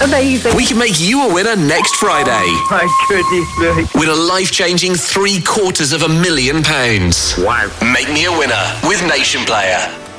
Amazing. We can make you a winner next Friday. My goodness me. Win a life-changing £750,000. Wow. Make me a winner with Nation Player.